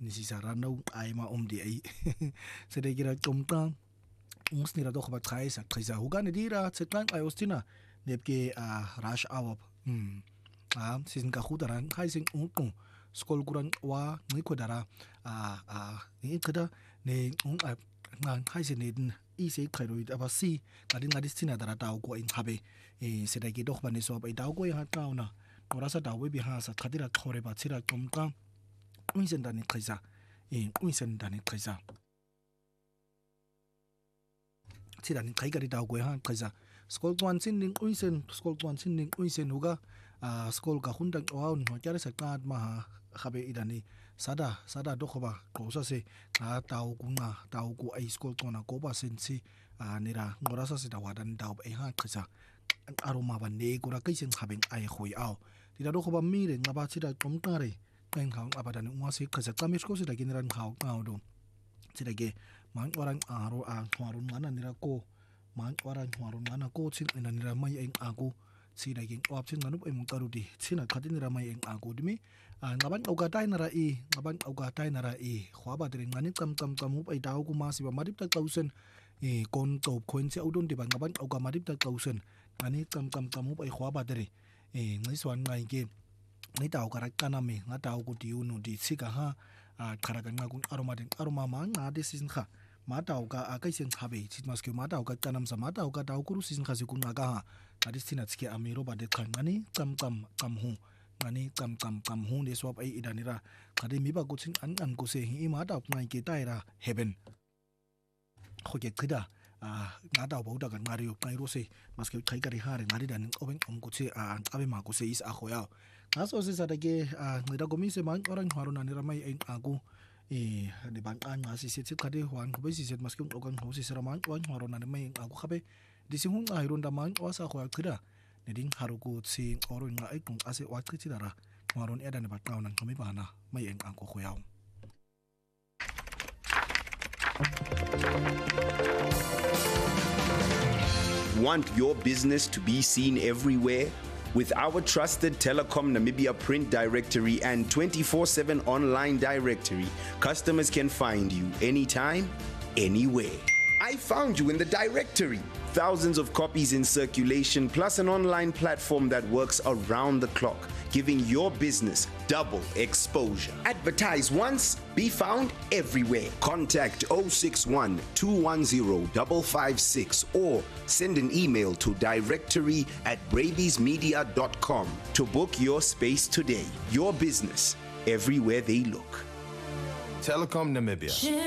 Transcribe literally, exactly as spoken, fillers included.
nisisarana uqayma umdi ay sedekira qomqa usnira doch ba qaisa qisa hugane dira tseqan ayostina nepke rush hour mm ah sisin ka khudaran qaisin unqu skol kuran wa ngikodara a a ngikada ne unqa ngan qaisin ne ise qairoid abasi kadin kadistina dara taw ko inqabe e sedeki doch ba neso ba taw ko ya tauna qorasa taw be ha sa qadira qore ba tsira qomqa uisendani qisa e uisendani qisa tsirani qaigari taw ko ha qisa skol twan sin ning uisen skol twan sin ning uisen huga a skol ka hundang waun hokyare sa qat ma khabe idani sada sada dokhoba qosa se ka taw kunga taw ku ai skol tona ko ba sensi a nira ngorasa se dawadan taw ai ha qisa aroma ba ne kura kaisen khabeng ai khoi aw tira dokhoba mire ngaba tsira qomtare kain khang abadan ngwa se qasa qamis ko se da kinran khaw taw do tsira ge mang orang aro a thwarun ngana nira ko mang orang thwarun ngana ko chin ina nira mai eng aku sida ging option nganu ai mung tarudi china khatin ramai eng aku dimi ngaban auga tai nara i ngaban auga tai nara i khwaba dring ngani kam kam kam up ai daw ku ma siba marip ta thousand e kon top khoin se udon de bang ngaban auga marip ta thousand ngani kam kam kam up ai khwaba dre e ngai swan ngai ke ngai taw karak kana me nga taw ku tiu nu di sika ha kharaga ngagun aroma ding aroma ma nga de sin kha ma taw ka akai sen khabe chit mas ke ma taw ka tanam sa ma taw ka taw kuru sin kha se kun nga ka kadistina tske amiro ba de khangani kam kam kam hu ngani kam kam kam hu de swap ai idanira khade mi ba ko chin an an ko se hi ma taw ngai ke taira heaven khoke khida a nga taw ba da kan ngari yo kai ro se mas ke khai kari hare ngari dan oben om ko che a abe ma ko se is a khoya ngaso se sa de ke a ngida ko mi se man orang haruna ni ramai en aku e de ban an nga si se khade hwan ko be si se mas ke okan ho si seraman wan haruna ni mai aku khabe disihung ayron da man wasa ko akira ne ding haruko si oron nga ai kung ase wa tsi dara maron eda ne batlaw nan kami bana mai eng angko khoyaw. Want your business to be seen everywhere? With our trusted Telecom Namibia print directory and twenty-four seven online directory, customers can find you anytime, anywhere. I found you in the directory. Thousands of copies in circulation, plus an online platform that works around the clock, giving your business double exposure. Advertise once, be found everywhere. Contact zero six one, two one zero, five five six or send an email to directory at bravies media dot com to book your space today. Your business, everywhere they look. Telecom Namibia.